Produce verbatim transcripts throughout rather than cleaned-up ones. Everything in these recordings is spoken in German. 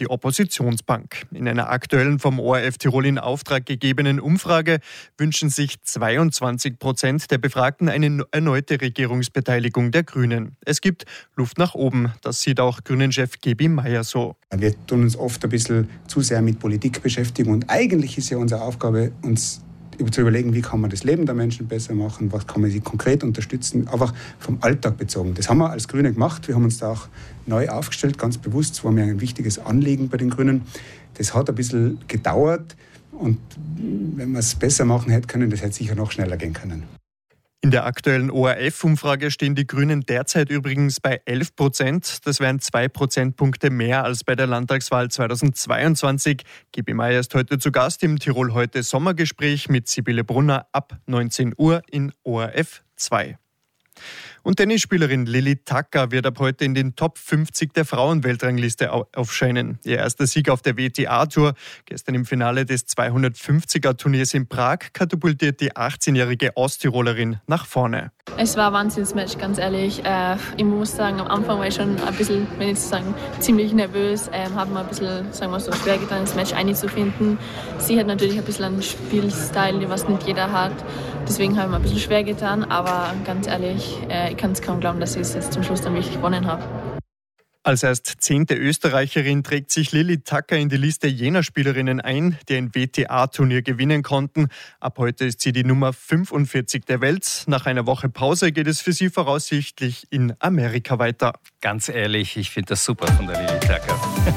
die Oppositionsbank. In einer aktuellen vom O R F Tirol in Auftrag gegebenen Umfrage wünschen sich zweiundzwanzig Prozent der Befragten eine erneute Regierungsbeteiligung der Grünen. Es gibt Luft nach oben, das sieht auch Grünen-Chef Gebi Meier so. Wir tun uns oft ein bisschen zu sehr mit Politik beschäftigen und eigentlich ist ja unsere Aufgabe, uns zu überlegen, wie kann man das Leben der Menschen besser machen, was kann man sie konkret unterstützen, einfach vom Alltag bezogen. Das haben wir als Grüne gemacht, wir haben uns da auch neu aufgestellt, ganz bewusst, das war mir ein wichtiges Anliegen bei den Grünen. Das hat ein bisschen gedauert und wenn wir es besser machen hätte können, das hätte sicher noch schneller gehen können. In der aktuellen O R F-Umfrage stehen die Grünen derzeit übrigens bei elf Prozent. Das wären zwei Prozentpunkte mehr als bei der Landtagswahl zweitausendzweiundzwanzig. Gebi Meier ist heute zu Gast im Tirol heute Sommergespräch mit Sibylle Brunner ab neunzehn Uhr in O R F zwei. Und Tennisspielerin Lili Tacka wird ab heute in den Top fünfzig der Frauenweltrangliste aufscheinen. Ihr erster Sieg auf der W T A-Tour, gestern im Finale des zweihundertfünfziger-Turniers in Prag, katapultiert die achtzehnjährige Osttirolerin nach vorne. Es war ein Wahnsinnsmatch, ganz ehrlich. Äh, ich muss sagen, am Anfang war ich schon ein bisschen, wenn ich sagen, ziemlich nervös. Ähm, habe mir ein bisschen, sagen wir so, schwer getan, das Match einzufinden. Sie hat natürlich ein bisschen einen Spielstil, was nicht jeder hat. Deswegen habe ich mir ein bisschen schwer getan. Aber ganz ehrlich, äh, ich kann es kaum glauben, dass ich es jetzt zum Schluss dann wirklich gewonnen habe. Als erst zehnte Österreicherin trägt sich Lili Tacka in die Liste jener Spielerinnen ein, die ein W T A-Turnier gewinnen konnten. Ab heute ist sie die Nummer fünfundvierzig der Welt. Nach einer Woche Pause geht es für sie voraussichtlich in Amerika weiter. Ganz ehrlich, ich finde das super von der Lili Tacka.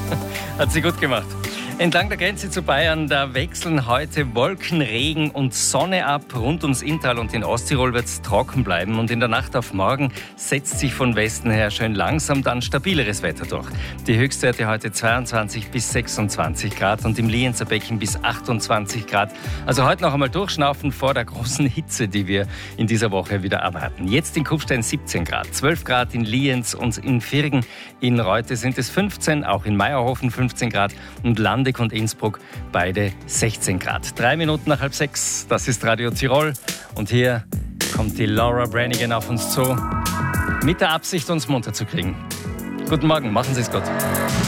Hat sie gut gemacht. Entlang der Grenze zu Bayern, da wechseln heute Wolken, Regen und Sonne ab. Rund ums Inntal und in Osttirol wird es trocken bleiben. Und in der Nacht auf morgen setzt sich von Westen her schön langsam dann stabileres Wetter durch. Die Höchstwerte heute zweiundzwanzig bis sechsundzwanzig Grad und im Lienzer Becken bis achtundzwanzig Grad. Also heute noch einmal durchschnaufen vor der großen Hitze, die wir in dieser Woche wieder erwarten. Jetzt in Kufstein siebzehn Grad, zwölf Grad in Lienz und in Virgen. In Reute sind es fünfzehn, auch in Meierhofen fünfzehn Grad und Landeck und Innsbruck beide sechzehn Grad. Drei Minuten nach halb sechs, das ist Radio Tirol. Und hier kommt die Laura Branigan auf uns zu, mit der Absicht, uns munter zu kriegen. Guten Morgen, machen Sie es gut.